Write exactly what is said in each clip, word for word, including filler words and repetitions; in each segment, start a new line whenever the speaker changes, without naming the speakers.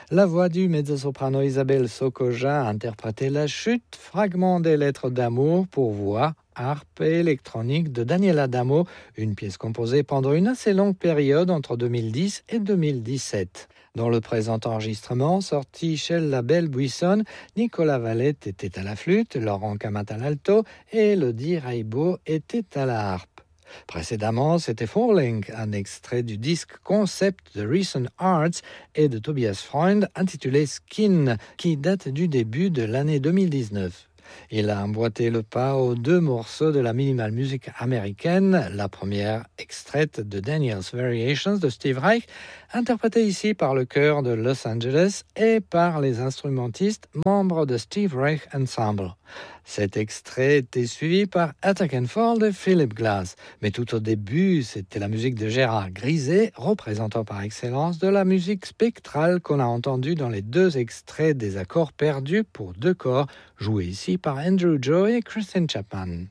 La voix du mezzo-soprano Isabelle Socoja a interprété La Chute, fragment des lettres d'amour pour voix, harpe et électronique de Daniel Adamo, une pièce composée pendant une assez longue période entre deux mille dix et deux mille dix-sept. Dans le présent enregistrement, sorti chez le label Buisson, Nicolas Valette était à la flûte, Laurent Camat à l'alto et Elodie Raibo était à la harpe. Précédemment, c'était Falling, un extrait du disque concept de Recent Arts et de Tobias Freund intitulé Skin, qui date du début de l'année deux mille dix-neuf. Il a emboîté le pas aux deux morceaux de la minimal musique américaine, la première extraite de Daniel's Variations de Steve Reich, interprétée ici par le chœur de Los Angeles et par les instrumentistes membres de Steve Reich Ensemble. Cet extrait était suivi par Attack and Fall de Philip Glass, mais tout au début, c'était la musique de Gérard Griset, représentant par excellence de la musique spectrale qu'on a entendue dans les deux extraits des accords perdus pour deux corps, joués ici par Andrew Joe et Kristen Chapman.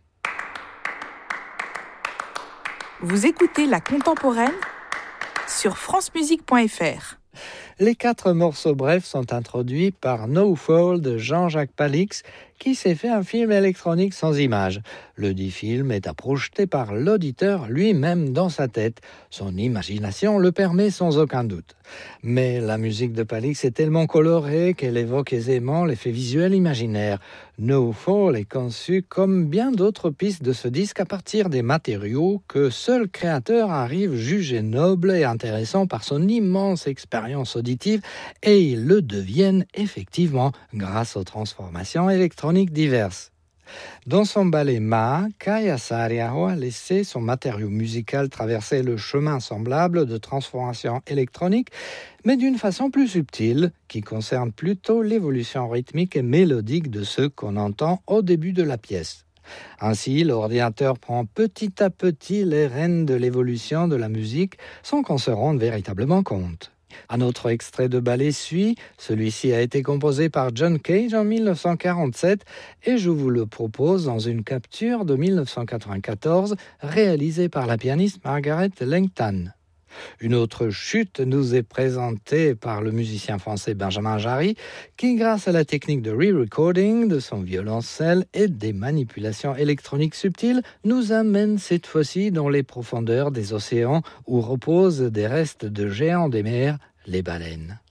Vous écoutez La Contemporaine sur france musique point f r.
Les quatre morceaux brefs sont introduits par No Fall de Jean-Jacques Palix, qui s'est fait un film électronique sans images. Le dit film est à projeter par l'auditeur lui-même dans sa tête. Son imagination le permet sans aucun doute. Mais la musique de Palix est tellement colorée qu'elle évoque aisément l'effet visuel imaginaire. No Fall est conçu comme bien d'autres pistes de ce disque à partir des matériaux que seul créateur arrive juger nobles et intéressants par son immense expérience auditive, et ils le deviennent effectivement grâce aux transformations électroniques diverses. Dans son ballet Ma, Kaya Saariaho a laissé son matériau musical traverser le chemin semblable de transformation électronique, mais d'une façon plus subtile, qui concerne plutôt l'évolution rythmique et mélodique de ce qu'on entend au début de la pièce. Ainsi, l'ordinateur prend petit à petit les rênes de l'évolution de la musique sans qu'on se rende véritablement compte. Un autre extrait de ballet suit, celui-ci a été composé par John Cage en dix-neuf cent quarante-sept et je vous le propose dans une capture de dix-neuf cent quatre-vingt-quatorze réalisée par la pianiste Margaret Langton. Une autre chute nous est présentée par le musicien français Benjamin Jarry, qui, grâce à la technique de re-recording de son violoncelle et des manipulations électroniques subtiles, nous amène cette fois-ci dans les profondeurs des océans où reposent des restes de géants des mers, les baleines.